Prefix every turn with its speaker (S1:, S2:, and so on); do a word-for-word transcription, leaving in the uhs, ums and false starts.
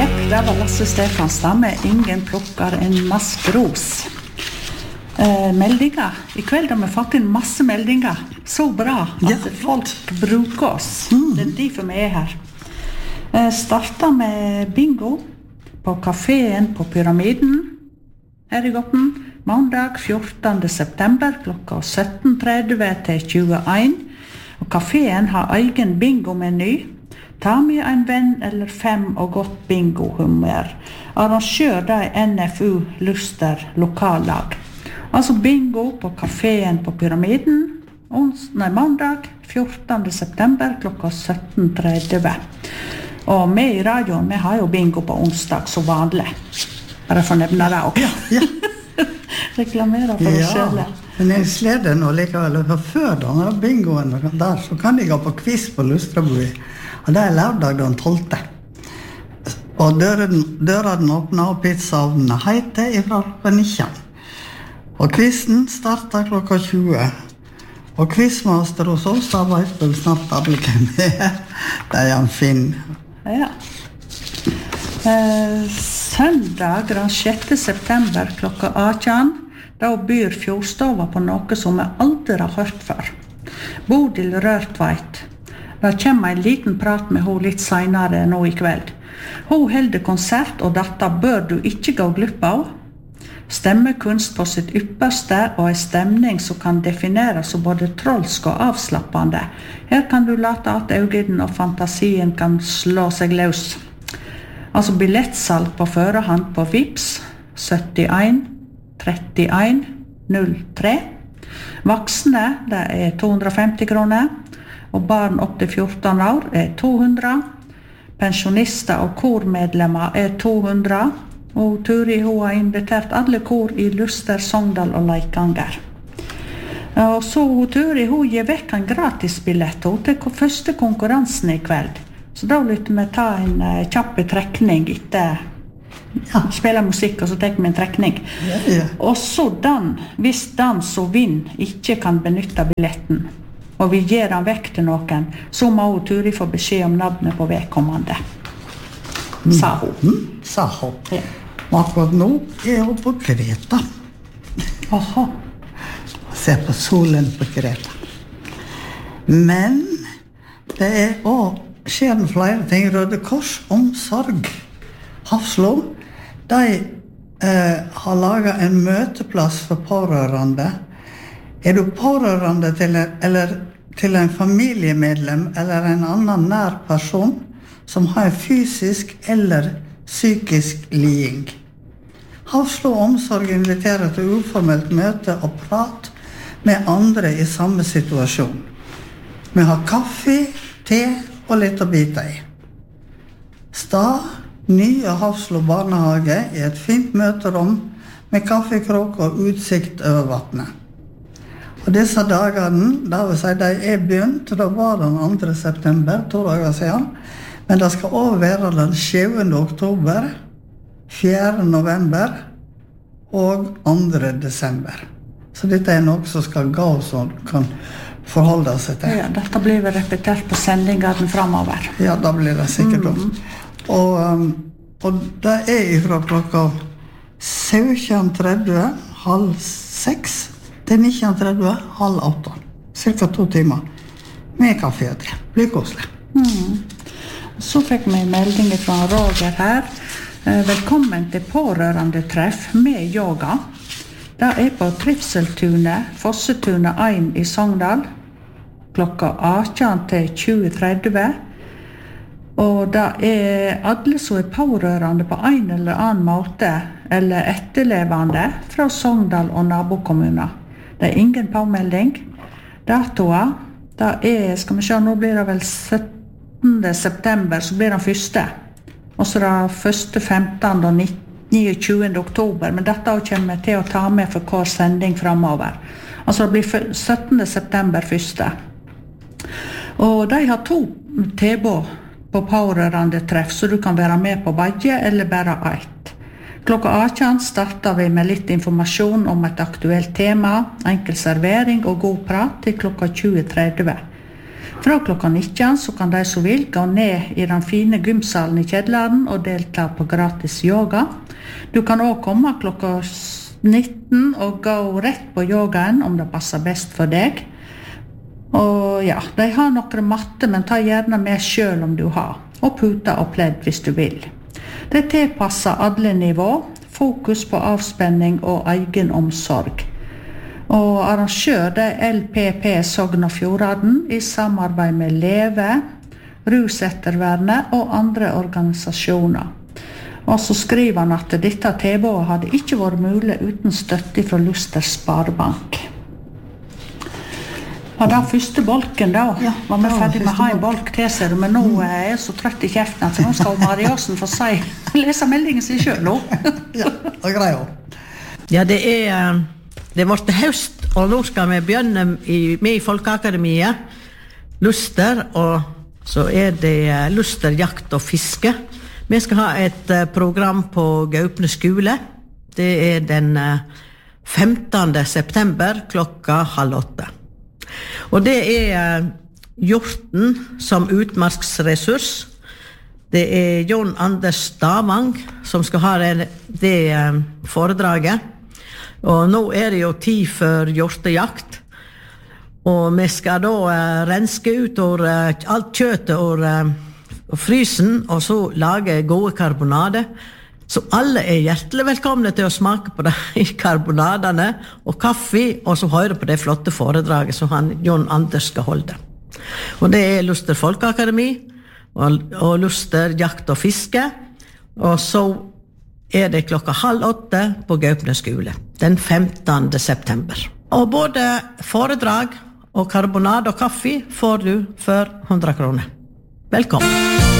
S1: Jepp, det var Lasse Stefanstad med Ingen plukker en maskros. Eh, meldinger. I kveld har vi fått inn masse meldinger. Så bra at ja, folk bruker oss. Mm. Det er derfor vi er her. Eh, startet med bingo på kaféen på Pyramiden her i Gotten. Mandag fjortende september klokka sytten tretti til tjueen. Og kaféen har egen bingo-meny. Ta med en venn eller fem og godt bingo-humør. Arrangør det N F U Luster lokallag. Altså bingo på kaféen på Pyramiden. Ons, nei, mandag fjortende september klokka sytten tretti. Og vi i radioen, vi har jo bingo på onsdag så vanlig. Bare for å nevne det også.
S2: Ja, ja.
S1: Reklamerer for oss selv.
S2: Ja, men jeg sleder nå likevel. For før denne bingoen der, så kan jeg gå på quiz på Lustraboi. Og det er lørdag den tolvte. Og døren, døren åpner og pizzaovnene heter ifra klokka nitten. Og quizen starter klokka tjue. Og quizmaster hos oss, da vet vel snart alle hvem det er. Det er en Finn.
S1: Ja. Eh, søndag den sjette september klokka atten, da byr Fjordstova på noe som vi aldri har hørt før. Bodil Rørtveit. Det kommer en liten prat med henne litt senere nå i kveld. Hun holder konsert, og dette bør du ikke gå glipp av. Stemmekunst på sitt ypperste, og en stemning som kan defineres som både trolsk og avslappende. Her kan du late at øynene og fantasien kan slå seg løs. Altså billettsalg på førehånd på Vips syttien trettien null tre. Voksne, det er to hundre og femti kroner. Og barn opp til fjorten år er to hundre. Pensjonister og kormedlemmer er to hundre. Og Turi hun har invitert alle kor i Luster, Sogndal og Leikanger. Og så Turi hun gir vekk en gratis billett til første konkurransen i kveld. Så da vil vi ta en uh, kjapp trekning etter ja. Spille musikk, og så tar vi en trekning.
S2: Ja, ja.
S1: Og så den, hvis den som vinner ikke kan benytte billetten, og vi gir den vekk til noen, så må hun Turi få beskjed om navnet på vedkommende.
S2: Mm.
S1: Sa hun.
S2: Mm, sa hun.
S1: Ja.
S2: Og akkurat nå er hun på Kreta.
S1: Aha.
S2: Se på solen på Kreta. Men det er også skjer det flere ting. Røde Kors omsorg. Hafslo, de eh, har laget en møteplass for pårørende. Er du pårørende til en, eller til en familiemedlem eller en annen nær person som har fysisk eller psykisk liding? Hafslo omsorg inviterer til uformelt møte og prat med andre i samme situasjon. Vi har kaffe, te og litt å bite i. Stad, nye Hafslo barnehage i et fint møterom med kaffekrok og utsikt over vattnet. Og disse dagene, da vil si de er begynt, da var den andre september, to dager siden, men det skal også være den sjuende oktober, fjerde november og andre desember. Så dette er noe som skal gå som kan forholde seg til.
S1: Ja, dette blir repetert på sendingene fremover.
S2: Ja, da blir det sikkert også. Mm. Og, um, og det er fra klokka sytten tretti, halv seks, til nitten tretti, halv åtte. Cirka to timer. Med kaffe og te. Blir koselig.
S1: Mm. Så fikk vi en melding fra Roger her. Velkommen til pårørende treff med yoga. Det er på Trivseltunet, Fossetunet én i Sogndal, klokka atten til tjue tretti. Og det er alle som er pårørende på en eller annen måte, eller etterlevende fra Sogndal og nabokommuner. Det er ingen påmelding. Datoer, det er, skal vi se, nå blir det vel syttende september, så blir det første. Og så er det første, femtende og niogtjuende oktober, men dette kommer vi til å ta med for hver sending fremover. Altså det blir syttende september første. Og de har to tilbud på pårørende treff, så du kan være med på begge eller bare ett. Klokka atten starter vi med litt informasjon om et aktuelt tema, enkel servering og god prat til klokka tjue tretti. Fra klokka nitten så kan de som vil gå ned i den fine gymsalen i kjedleren og delta på gratis yoga. Du kan også komme klokka nitten og gå rett på yogaen om det passer best for deg. Og ja, de har noen matte, men ta gjerne med selv om du har, og puta og pledd hvis du vil. Det tilpasser alle nivå, fokus på avspenning og egen omsorg. Og arrangør det L P P Sogn og Fjordane i samarbeid med Leve, Rusettervernet og andre organisasjoner. Og så skriver han at dette tilbudet hadde ikke vært mulig uten støtte fra Luster Sparebank. Og den første bolken da,
S2: Ja,
S1: var vi
S2: det var
S1: ferdig med å
S2: første
S1: ha en bolk til seg, men nå er jeg så trøtt i kjeften at nå skal Mariasen få si, lese meldingen sin selv nå.
S2: Ja, det er greit.
S3: Ja, det er, det er vårt høst, og nå skal vi begynne i, med i Folkeakademiet, Luster, og så er det Luster, jakt og fiske. Vi skal ha et program på Gaupne skole. Det er den femtende september klokka halv åtte. Og det er hjorten som utmarksressurs. Det er John Anders Stavang som skal ha det, det foredraget. Og nå er det jo tid for hjortejakt. Og vi skal da renske ut or, alt kjøttet og, og frysen, og så lage gode karbonade. Så alle er hjertelig velkomne til å smake på det i karbonadene og kaffe, og så høre på det flotte foredraget som han, John Anders skal holde. Og det er Luster Folkeakademi, og, og Luster jakt og fiske, og så er det klokka halv åtte på Gaupne skole, den femtende september. Og både foredrag og karbonade og kaffe får du for hundre kroner. Velkommen!